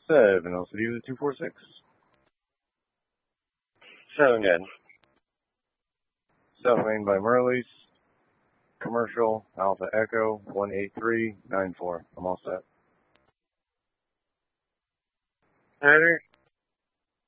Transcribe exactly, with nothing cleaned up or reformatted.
Seven L C D two four six. Seven good. South Main by Murley's. Commercial Alpha Echo one eight three nine four. I'm all set. Ryder,